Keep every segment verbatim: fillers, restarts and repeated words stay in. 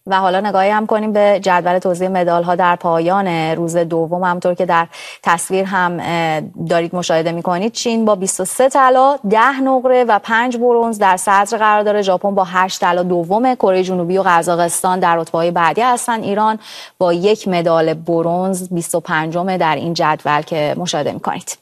و حالا نگاهی هم کنیم به جدول توزیع مدال ها در پایان روز دوم. همونطور که در تصویر هم دارید مشاهده میکنید، چین با بیست و سه طلا، ده نقره و پنج برنز در صدر قرار داره. ژاپن با هشت طلا دومه. کره جنوبی و قزاقستان در رتبه‌های بعدی هستن. ایران با یک مدال برنز بیست و پنجم در این جدول که مشاهده میکنید.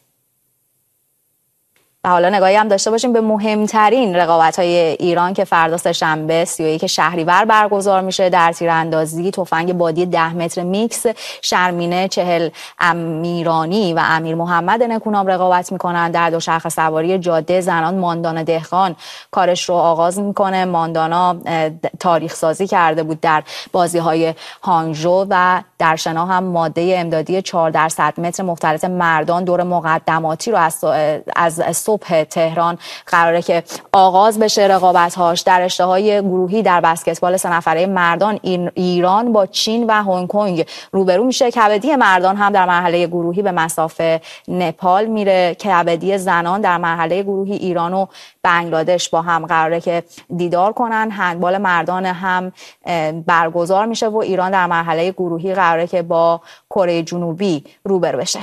و حالا نگاهی هم داشته باشیم به مهمترین رقابت‌های ایران که فردا سه‌شنبه سی و یک شهریور برگزار میشه. در تیراندازی تفنگ بادی ده متر میکس، شرمینه چهل امیرانی و امیر محمد نکونام رقابت میکنن. در دوچرخه سواری جاده زنان ماندانا دهقان کارش رو آغاز میکنه. ماندانا تاریخ سازی کرده بود در بازی‌های هانگژو. و در شنا هم ماده امدادی چهار در صد متر مختلط مردان دور مقدماتی رو از از صبح تهران قراره که آغاز بشه رقابت‌هاش. در رشته‌های گروهی در بسکتبال سه نفره مردان ایران با چین و هنگ کنگ روبرو میشه. کبدی مردان هم در مرحله گروهی به مسافه نپال میره. کبدی زنان در مرحله گروهی ایران و بنگلادش با هم قراره که دیدار کنن. هندبال مردان هم برگزار میشه و ایران در مرحله گروهی قراره که با کره جنوبی روبرو بشه.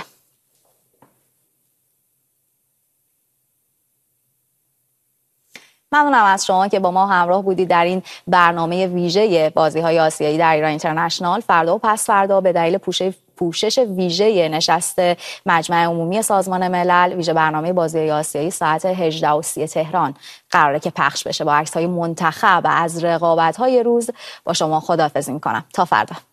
ممنونم از شما که با ما همراه بودید در این برنامه ویژه بازی‌های آسیایی در ایران اینترنشنال. فردا و پس فردا به دلیل پوشش پوشش ویژه نشست مجمع عمومی سازمان ملل، ویژه برنامه بازی‌های آسیایی ساعت هجده و سی تهران قراره که پخش بشه با عکس‌های منتخب از رقابت‌های روز. با شما خداحافظی می‌کنم تا فردا.